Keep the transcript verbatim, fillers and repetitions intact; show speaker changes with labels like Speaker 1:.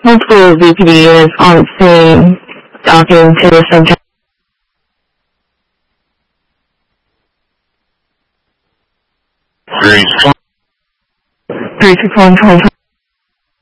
Speaker 1: Multiple V P D units on the same docking to the subject.
Speaker 2: Three,
Speaker 1: three six one twenty.